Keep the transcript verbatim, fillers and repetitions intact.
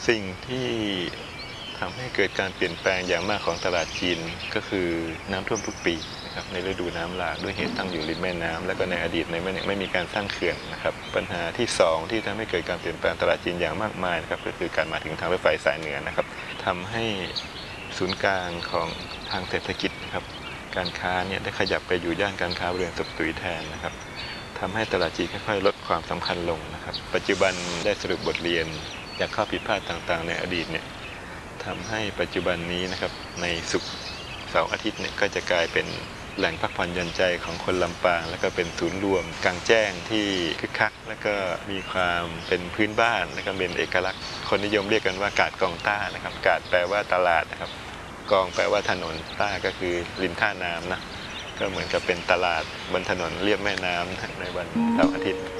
สิ่งที่ทำให้เกิดการเปลี่ยนแปลงอย่างมากของตลาดจีนก็คือน้ำท่วมทุกปีนะครับในฤดูน้ำหลากด้วยเหตุตั้งอยู่ริมแม่น้ำและก็ในอดีตในไม่ไม่มีการสร้างเขื่อนนะครับปัญหาที่สองที่ทำให้เกิดการเปลี่ยนแปลงตลาดจีนอย่างมากมายนะครับก็คือการมาถึงทางรถไฟสายเหนือนะครับทำให้ศูนย์กลางของทางเศรษฐกิจนะครับการค้าเนี่ยได้ขยับไปอยู่ย่านการค้าบริเวณตบตุยแทนนะครับทำให้ตลาดจีนค่อยๆลดความสำคัญลงนะครับปัจจุบันได้สรุปบทเรียนจากข้อผิดพลาดต่างๆในอดีตเนี่ยทำให้ปัจจุบันนี้นะครับในศุกร์เสาร์อาทิตย์เนี่ยก็จะกลายเป็นแหล่งพักผ่อนหย่อนใจของคนลำปางและก็เป็นศูนย์รวมกลางแจ้งที่คึกคักและก็มีความเป็นพื้นบ้านและก็เป็นเอกลักษณ์คนนิยมเรียกกันว่ากาดกองต้านะครับกาดแปลว่าตลาดนะครับกองแปลว่าถนนต้าก็คือริมท่าน้ำนะก็เหมือนกับเป็นตลาดบนถนนเลียบแม่น้ำในวันเสาร์อาทิตย์